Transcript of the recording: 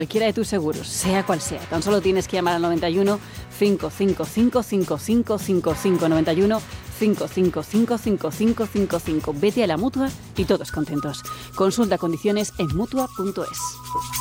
Cualquiera de tus seguros, sea cual sea. Tan solo tienes que llamar al 91 555 5555 91 555 5555. Vete a la Mutua y todos contentos. Consulta condiciones en Mutua.es.